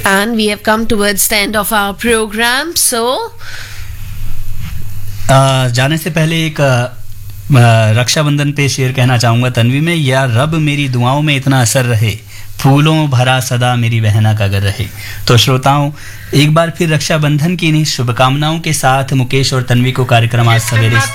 And we have come towards the end of our program. So, जाने से पहले एक रक्षाबंधन पे शेर कहना चाहूँगा तन्वी में, या रब मेरी दुआओं में इतना असर रहे, फूलों भरा सदा मेरी बहना का घर रहे। तो श्रोताओं, एक बार फिर रक्षाबंधन की इन्हीं शुभकामनाओं के साथ मुकेश और तन्वी को कार्यक्रम आज सवेरे